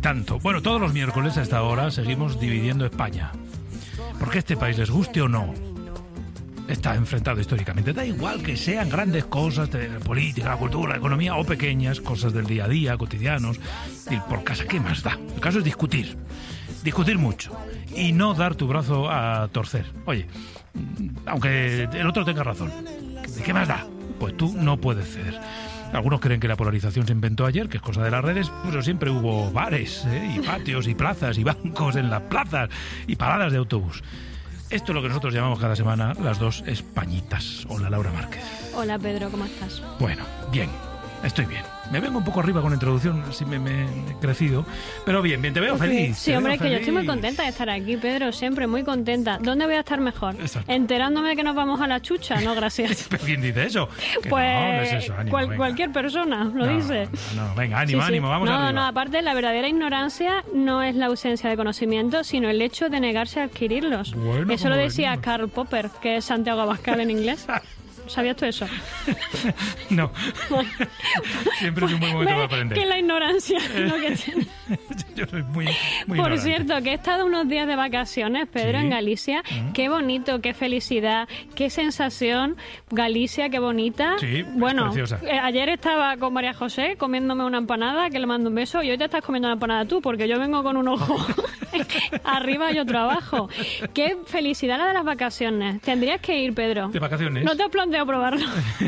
tanto. Bueno, todos los miércoles a esta hora seguimos dividiendo España. Porque este país, les guste o no, está enfrentado históricamente. Da igual que sean grandes cosas de la política, la cultura, la economía, o pequeñas cosas del día a día, cotidianos. Y por casa, ¿qué más da? El caso es discutir. Discutir mucho. Y no dar tu brazo a torcer. Oye, aunque el otro tenga razón, ¿qué más da? Pues tú no puedes ceder. Algunos creen que la polarización se inventó ayer, que es cosa de las redes, pero siempre hubo bares, y patios, y plazas, y bancos en las plazas, y paradas de autobús. Esto es lo que nosotros llamamos cada semana las dos Españitas. Hola, Laura Márquez. Hola, Pedro, ¿cómo estás? Bueno, bien, estoy bien. Me vengo un poco arriba con la introducción, así me he crecido. Pero bien, te veo feliz. Sí, hombre, que yo estoy muy contenta de estar aquí, Pedro, siempre muy contenta. ¿Dónde voy a estar mejor? Exacto. ¿Enterándome de que nos vamos a la chucha? No, gracias. ¿Pero quién dice eso? Que pues no es eso, ánimo, cualquier persona lo dice. No, venga, ánimo, Sí. vamos arriba. No, aparte, la verdadera ignorancia no es la ausencia de conocimiento, sino el hecho de negarse a adquirirlos. Bueno, eso lo decía venimos. Karl Popper, que es Santiago Abascal en inglés. ¿Sabías tú eso? No. Siempre es un buen momento para aprender. Que la ignorancia es lo que tiene. Yo soy muy Por ignorante. cierto, que he estado unos días de vacaciones, Pedro, Sí. en Galicia. Qué bonito, qué felicidad, qué sensación. Galicia, qué bonita. Sí, bueno, preciosa. Ayer estaba con María José comiéndome una empanada, que le mando un beso, y hoy te estás comiendo una empanada tú, porque yo vengo con un ojo arriba y otro abajo. Qué felicidad la de las vacaciones. Tendrías que ir, Pedro. ¿De vacaciones? No te has planteado probarlo.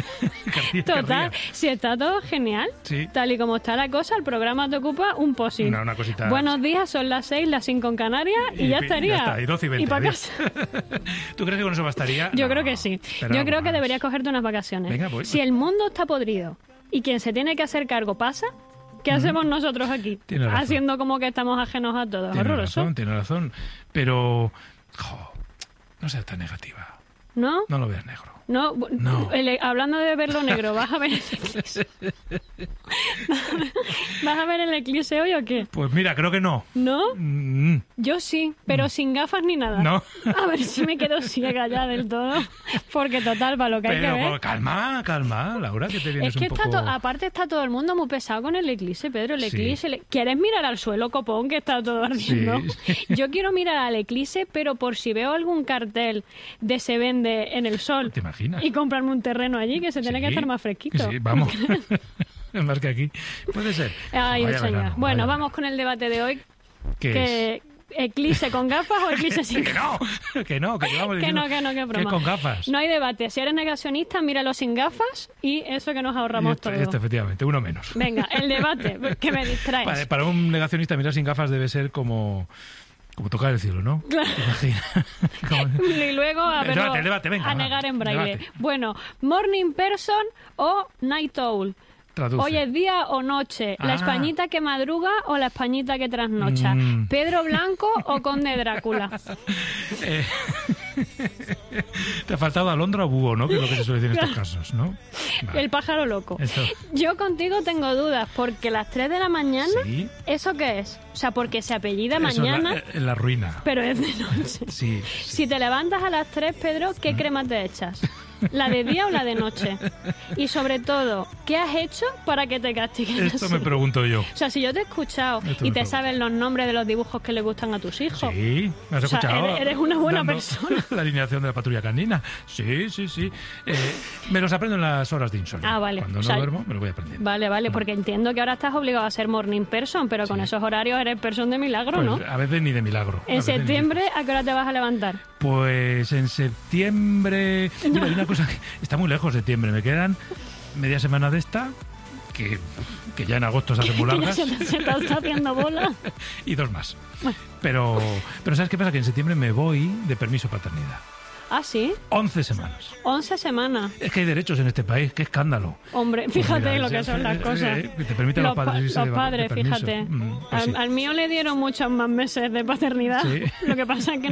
Total, Querría. si está todo genial, Sí. tal y como está la cosa, el programa te ocupa un posit. Una cosita. Buenos días, son las 6, las 5 en Canarias y ya estaría. Ya está, y 12 y 20. Y para adiós. casa. ¿Tú crees que con eso bastaría? Yo No, creo que sí. pero Yo creo que más. deberías cogerte unas vacaciones. Venga, pues. Si el mundo está podrido y quien se tiene que hacer cargo pasa, ¿qué hacemos nosotros aquí? Tienes razón. Haciendo como que estamos ajenos a todo. Horroroso. Tiene razón. Pero, no seas tan negativa. ¿No? No lo veas negro. No, No. Hablando de verlo negro, ¿vas a ver el eclipse? ¿Vas a ver el eclipse hoy o qué? Pues mira, creo que no. ¿No? Mm, Yo sí, pero sin gafas ni nada. No. A ver si me quedo ciega ya del todo. Porque total, para lo que hay que Pero ver. calma, Laura, que te vienes Es que un poco... aparte está todo el mundo muy pesado con el eclipse, Pedro. El Sí. eclipse. ¿Quieres mirar al suelo, copón, que está todo ardiendo? Sí. Yo quiero mirar al eclipse, pero por si veo algún cartel de se vende en el sol. ¿Te imaginas? Y comprarme un terreno allí, que se tiene que Sí, estar más fresquito. Sí, vamos. Más que aquí. Puede ser. Ay, Vaya señor. verano, Bueno, vaya vamos con el debate de hoy. ¿Qué que ¿Eclipse con gafas o eclipse sin verano. Que no, que llevamos Que diciendo no, que broma. con gafas. No hay debate. Si eres negacionista, míralo sin gafas y eso que nos ahorramos todo. Esto, efectivamente, uno menos. Venga, el debate, que me distraes. Para un negacionista mirar sin gafas debe ser como tocar el cielo, ¿no? Claro. Imagina. Y luego a, El verlo- debate, venga, a va, negar en braille. debate. Bueno, morning person o night owl. Traduce. Hoy es día o noche. ¿La Ah. españita que madruga o la españita que trasnocha? Mm. ¿Pedro Blanco o Conde Drácula? Eh, Te ha faltado alondra o búho, ¿no? Que es lo que se suele decir en estos casos, ¿no? Vale. El pájaro loco. Esto. Yo contigo tengo dudas, porque las 3 de la mañana, Sí. ¿eso qué es? O sea, porque se apellida Eso es mañana, la ruina. pero es de noche. Sí. Si te levantas a las 3, Pedro, ¿qué crema te echas? ¿La de día o la de noche? Y sobre todo, ¿qué has hecho para que te castiguen Esto así? me pregunto yo. O sea, si yo te he escuchado Esto me y te pregunto. sabes los nombres de los dibujos que le gustan a tus hijos. Sí, me has O sea, escuchado. eres una buena dando persona. La alineación de la patrulla canina. Sí. Me los aprendo en las horas de insomnio. Ah, vale. Cuando O no sea, duermo, me lo voy aprendiendo. Vale, porque entiendo que ahora estás obligado a ser morning person, pero con esos horarios eres person de milagro, Pues, ¿no? a veces ni de milagro. A En veces ni de- septiembre, ¿a qué hora te vas a levantar? Pues en septiembre... Mira, hay una cosa que está muy lejos septiembre. Me quedan media semana de esta, que ya en agosto se hacen muy Que ya largas, se te está haciendo bola. y 2 más. Pero ¿sabes qué pasa? Que en septiembre me voy de permiso paternidad. Ah, ¿sí? 11 semanas. 11 semanas. Es que hay derechos en este país, qué escándalo. Hombre, Pues fíjate mira, lo que son las cosas. Te permiten los padres irse los de padres, permiso. fíjate. Pues sí. Al mío le dieron muchos más meses de paternidad. Sí. Lo que pasa es que